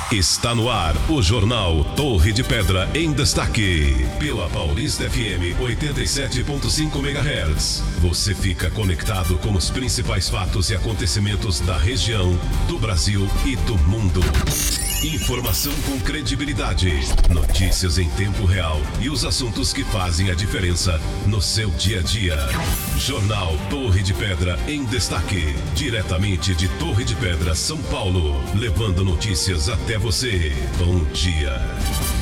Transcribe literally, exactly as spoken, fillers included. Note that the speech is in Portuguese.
Está no ar o Jornal Torre de Pedra em Destaque. Pela Paulista F M oitenta e sete ponto cinco megahertz. Você fica conectado com os principais fatos e acontecimentos da região, do Brasil e do mundo. Informação com credibilidade, notícias em tempo real e os assuntos que fazem a diferença no seu dia a dia. Jornal Torre de Pedra em Destaque, diretamente de Torre de Pedra, São Paulo, levando notícias até você. Bom dia.